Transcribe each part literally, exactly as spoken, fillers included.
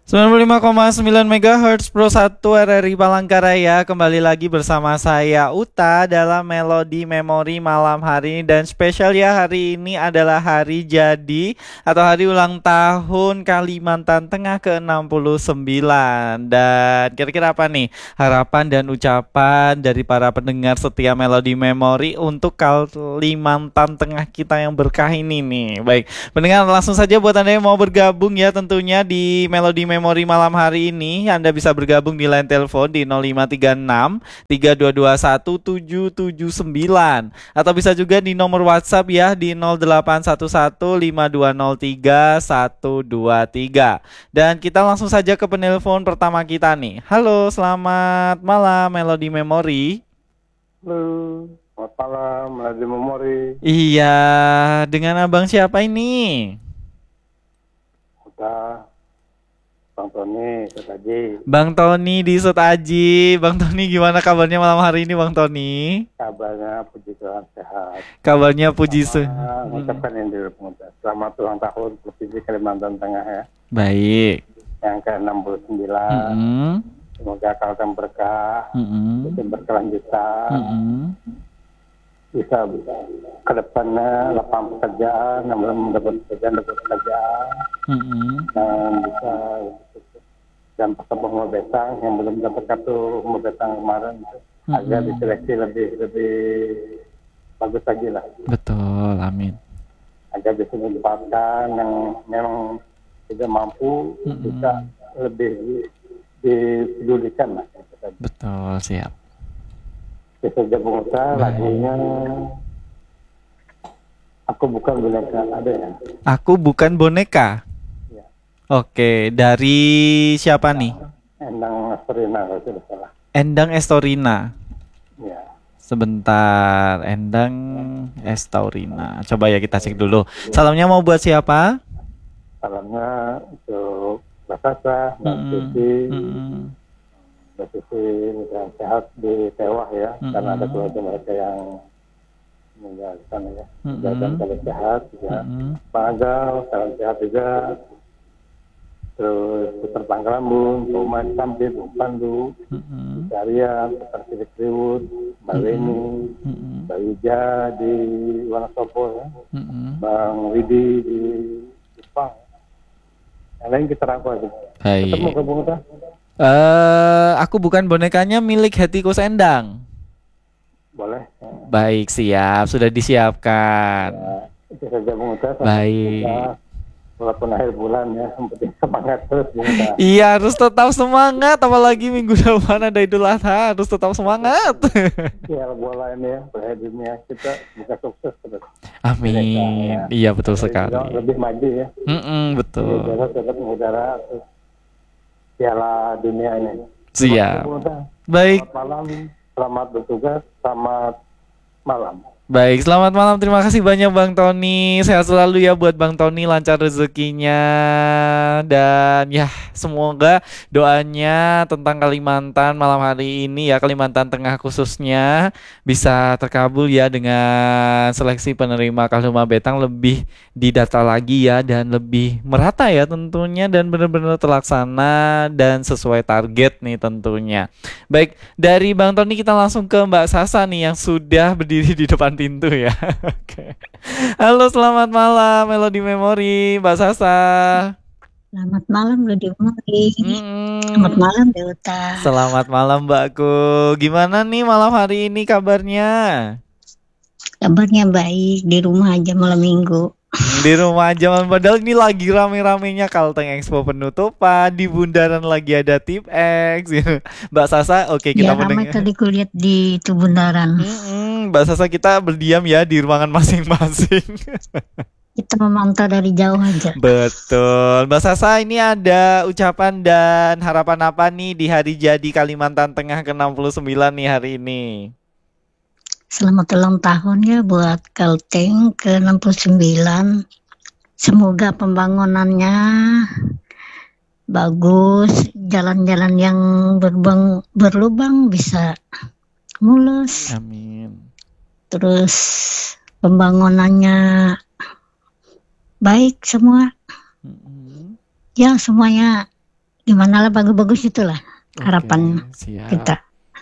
sembilan puluh lima koma sembilan megahertz Pro satu R R I Palangkaraya. Kembali lagi bersama saya Uta dalam Melodi Memori malam hari ini. Dan spesial ya, hari ini adalah hari jadi atau hari ulang tahun Kalimantan Tengah ke enam puluh sembilan. Dan kira-kira apa nih harapan dan ucapan dari para pendengar setia Melodi Memori untuk Kalimantan Tengah kita yang berkah ini nih? Baik, pendengar, langsung saja buat Anda yang mau bergabung ya tentunya di Melodi Memori malam hari ini, Anda bisa bergabung di line telepon di nol lima tiga enam tiga dua dua satu tujuh tujuh sembilan atau bisa juga di nomor WhatsApp ya di nol delapan satu satu lima dua nol tiga satu dua tiga. Dan kita langsung saja ke penelpon pertama kita nih. Halo, selamat malam Melodi Memori. Halo, selamat malam Melodi Memori. Iya, dengan abang siapa ini? Udah, Bang Tony, Setaji. Bang Tony di Setaji. Bang Tony, gimana kabarnya malam hari ini, Bang Tony? Kabarnya puji Tuhan sehat. Kabarnya puji Tuhan. Mengucapkan yang dulu pengucap. Selamat ulang tahun Provinsi Kalimantan Tengah ya. Baik. Yang ke enam puluh sembilan. Mm-hmm. Semoga Kalteng berkah, Mm-hmm. bisa berkelanjutan, Mm-hmm. bisa ke depannya lapangan pekerjaan, yang belum mendapat pekerjaan, dapat pekerjaan, Mm-hmm. dan bisa dan peserta Betang yang belum dapat kartu Betang kemarin mm-hmm. agar diseleksi lebih lebih bagus lagi lah. Betul, amin. Agar bisa mendapatkan yang memang tidak mampu mm-hmm. bisa lebih dipedulikan lah. Betul, siap. Bisa pengusaha lagunya Aku Bukan Boneka, ada ya? Aku Bukan Boneka. Ya. Oke, dari siapa nih? Endang Estorina kalau tidak salah. Endang Estorina. Ya. Sebentar, Endang Estorina. Coba ya kita cek dulu. Salamnya mau buat siapa? Salamnya untuk Mbak Sasa, Mbak Susi, Mbak Susi yang sehat di Tewah ya, mm-hmm. karena ada keluarga mereka yang meninggal di sana ya. Mm-hmm. Dan kalau sehat ya, mm-hmm. Pak Agal, salam sehat juga. Terus Putar Pangkalambun, Pak Umar Sampit, Pak Pandu, mm-hmm. Syariah, Putar Sidik Riwut, Mbak Leni, mm-hmm. Mbak Wija di Wonosobo ya, mm-hmm. Bang Widi di Jepang. Yang lain kita rangkul aja. Hai. Ketemu ke Bung Uta? Uh, aku Bukan Bonekanya milik Hetty Kusendang. Boleh. Baik, siap. Sudah disiapkan. Ya, itu saja Bung Uta. Baik. Kita, walaupun akhir bulan ya, yang penting semangat terus Bung Uta. Iya, harus tetap semangat. Apalagi minggu depan ada Idul Adha, harus tetap semangat. Ya, bola ini ya, bola dunia kita bisa sukses terus. Amin. Ya. Iya, betul jadi sekali. Lebih maju ya. Mm-mm, betul. Jadi tetap mengudara terus Piala Dunia ini. Siap. Baik. Selamat malam, selamat bertugas, selamat malam. Baik, selamat malam. Terima kasih banyak Bang Tony. Sehat selalu ya buat Bang Tony, lancar rezekinya. Dan ya, semoga doanya tentang Kalimantan malam hari ini ya, Kalimantan Tengah khususnya, bisa terkabul ya dengan seleksi penerima Kaluma Betang lebih didata lagi ya, dan lebih merata ya tentunya, dan benar-benar terlaksana dan sesuai target nih tentunya. Baik, dari Bang Tony kita langsung ke Mbak Sasa nih yang sudah berdiri di depan pintu ya. Oke. Halo, selamat malam Melodi Memori, Mbak Sasa. Selamat malam Melodi Memori. Hmm. Selamat malam Delta. Selamat malam Mbakku. Gimana nih malam hari ini kabarnya? Kabarnya baik, di rumah aja malam minggu. Di rumah aja, padahal ini lagi rame-ramenya Kalteng Expo penutupan, di bundaran lagi ada Tip X gitu. Mbak Sasa, oke okay, kita ya, ramai mendengar. tadi kulihat di itu bundaran. Mm-mm, Mbak Sasa, kita berdiam ya di ruangan masing-masing. Kita memantau dari jauh aja. Betul. Mbak Sasa, ini ada ucapan dan harapan apa nih di hari jadi Kalimantan Tengah ke enam puluh sembilan nih hari ini? Selamat ulang tahun ya buat Kalteng ke enam puluh sembilan. Semoga pembangunannya bagus, jalan-jalan yang berbang, berlubang bisa mulus. Amin. Terus pembangunannya baik semua. Mm-hmm. Ya, semuanya gimana lah, bagus-bagus itulah Oke, harapan siap. kita.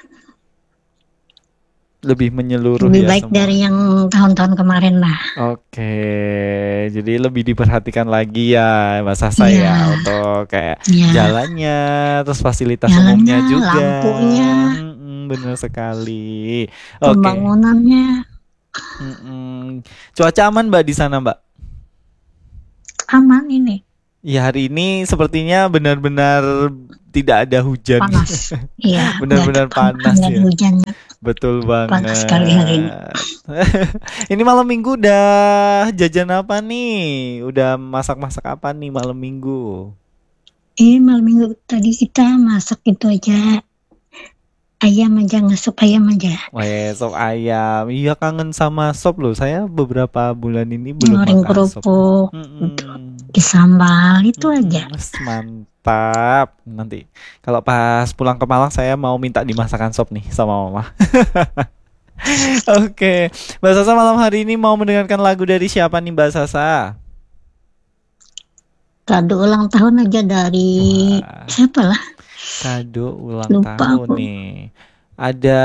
Lebih menyeluruh Lebih ya baik semua. dari yang tahun-tahun kemarin lah. Oke, jadi lebih diperhatikan lagi ya Mbak Sasa Iya, ya untuk kayak ya, jalannya, terus fasilitas jalannya, umumnya juga. lampunya, Mm-mm, bener sekali. Oke. pembangunannya Mm-mm. Cuaca aman Mbak di sana Mbak? aman ini, Ya hari ini sepertinya benar-benar tidak ada hujan. panas. Iya, nggak ada, Benar-benar pam- panas nggak ada ya. hujannya, Betul panas sekali hari ini. banget. Ini malam minggu udah jajan apa nih? Udah masak-masak apa nih malam minggu? Ini malam minggu tadi kita masak itu aja, ayam aja, ngesuk ayam aja, Wah, sop ayam. Iya kangen sama sop loh. Saya beberapa bulan ini belum goreng makan sop. kerupuk, gitu. Mm-mm. Di sambal itu aja. Mm-mm. Wes, mantap. Nanti kalau pas pulang ke Malang saya mau minta dimasakan sop nih sama mama. Oke, Mbak Sasa malam hari ini mau mendengarkan lagu dari siapa nih Mbak Sasa? Kado ulang tahun aja dari Wah, siapa lah? kado ulang Lupa tahun aku. nih. Ada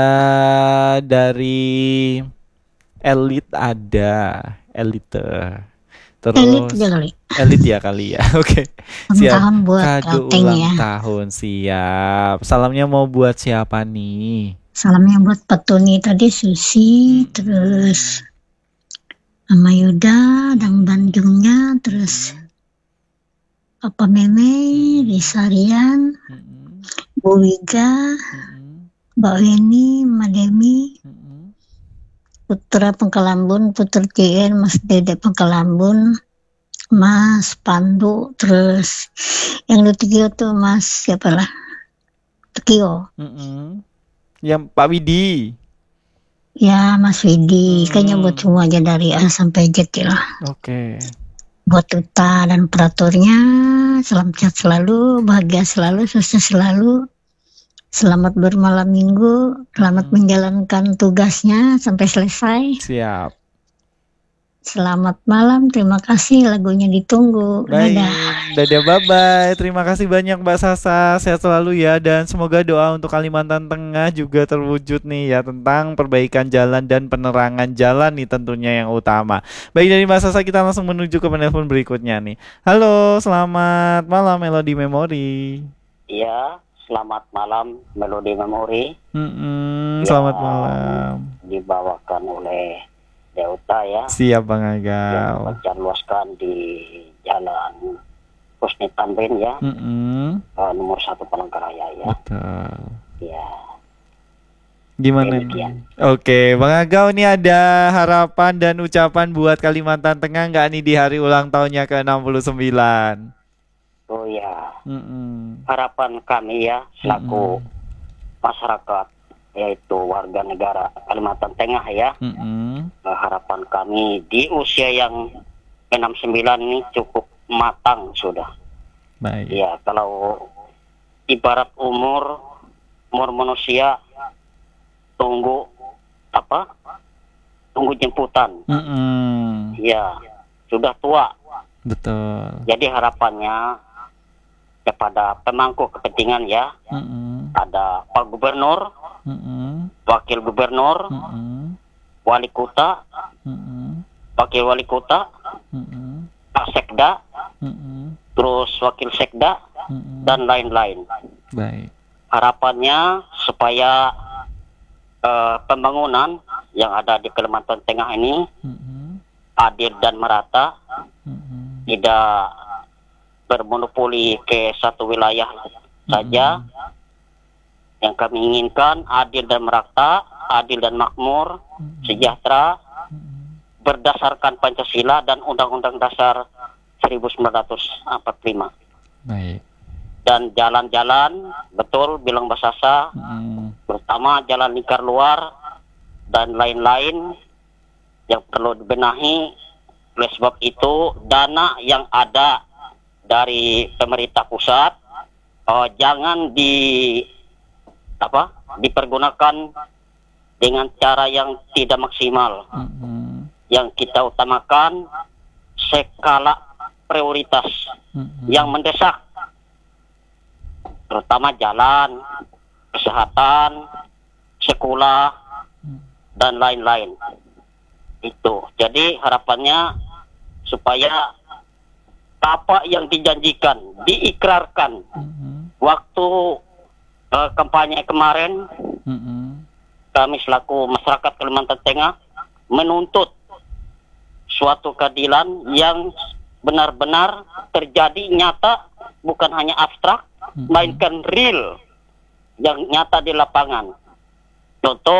dari Elit, ada Elite. Elit aja Terus kali. Elit ya kali ya. Oke. Ulang Siap. tahun buat Kado Kalteng ulang ya. tahun siap. Salamnya mau buat siapa nih? Salamnya buat Petuni tadi, Susi, Mm-mm. terus Mama Yuda, Dang Bandungnya, terus Papa Meme, Risa Rian, Mm-mm. Bu Wiga, Mm-mm. Mbak Weni, Mbak Demi, Mm-mm. Putra Pengkalambun, Putra Tien, Mas Dede Pengkalambun, Mas Pandu, terus yang di Tekio tuh Mas siapa lah? Tekio. Mm-mm. Yang Pak Widi. Ya Mas Widi, kayaknya buat Hmm. semua aja dari A sampai Z ya lah. Oke. Buat Uta dan operatornya, salam sehat selalu, bahagia selalu, sukses selalu. Selamat bermalam minggu, selamat Mm-mm. menjalankan tugasnya sampai selesai. Siap. Selamat malam, terima kasih, lagunya ditunggu. Baik, Dadah. dadah, bye-bye. Terima kasih banyak Mbak Sasa. Sehat selalu ya. Dan semoga doa untuk Kalimantan Tengah juga terwujud nih ya. Tentang perbaikan jalan dan penerangan jalan nih tentunya yang utama. Baik, dari Mbak Sasa kita langsung menuju ke penelpon berikutnya nih. Halo, selamat malam Melody Memory. Iya, selamat malam Melody Memory. Mm-mm, Ya, selamat malam. dibawakan oleh Deuta ya, Siap Bang yang Agal. mencanluaskan di Jalan Husni Tamrin ya, Mm-mm, eh, nomor satu Palangkaraya ya. betul. Ya, Gimana nih? demikian. Oke, Bang Agau ini ada harapan dan ucapan buat Kalimantan Tengah nggak nih di hari ulang tahunnya ke enam puluh sembilan? Oh ya, Mm-mm. harapan kami ya selaku Mm-mm. masyarakat, yaitu warga negara Kalimantan Tengah ya, Mm-mm. eh, harapan kami di usia yang enam puluh sembilan ini cukup matang sudah. Baik. Ya, kalau ibarat umur umur manusia tunggu apa? Tunggu jemputan. Mm-mm. Ya, sudah tua. Betul. Jadi harapannya kepada pemangku kepentingan ya, Mm-mm. ada Pak Gubernur, Mm-mm. Wakil Gubernur, Mm-mm. Wali Kota, Mm-mm. Wakil Wali Kota, Mm-mm. Pak Sekda, Mm-mm. terus Wakil Sekda Mm-mm. dan lain-lain. Baik. Harapannya supaya eh, pembangunan yang ada di Kalimantan Tengah ini Mm-mm. adil dan merata, Mm-mm. tidak bermonopoli ke satu wilayah saja. Yang kami inginkan adil dan merata, adil dan makmur, sejahtera, berdasarkan Pancasila dan Undang-Undang Dasar seribu sembilan ratus empat puluh lima. Baik. Dan jalan-jalan, betul bilang Mbak Sasa, Mm-mm. terutama jalan lingkar luar dan lain-lain yang perlu dibenahi. Oleh sebab itu dana yang ada dari pemerintah pusat uh, jangan di apa dipergunakan dengan cara yang tidak maksimal. Mm-mm. Yang kita utamakan skala prioritas Mm-mm. yang mendesak terutama jalan, kesehatan, sekolah, dan lain-lain. Itu. Jadi harapannya supaya apa yang dijanjikan, diikrarkan Mm-hmm. waktu uh, kampanye kemarin, Mm-hmm. kami selaku masyarakat Kalimantan Tengah menuntut suatu keadilan yang benar-benar terjadi nyata, bukan hanya abstrak, Mm-hmm. melainkan real yang nyata di lapangan. Contoh